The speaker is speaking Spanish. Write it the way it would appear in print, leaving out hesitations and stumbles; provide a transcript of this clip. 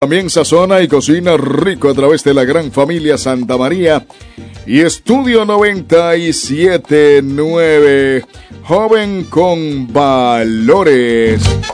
También sazona y cocina rico a través de la gran familia Santa María y Estudio 97.9, joven con valores.